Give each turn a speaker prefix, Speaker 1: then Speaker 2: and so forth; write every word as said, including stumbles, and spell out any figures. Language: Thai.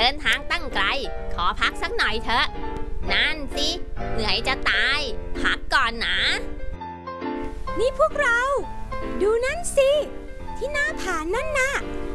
Speaker 1: นทางตั้งไกลขอพักสักหน่อยเถอะนั่นสิเหนื่อยจะตายพักก่อนนะ
Speaker 2: นี่พวกเราดูนั่นสิที่หน้าผานั่นน่ะ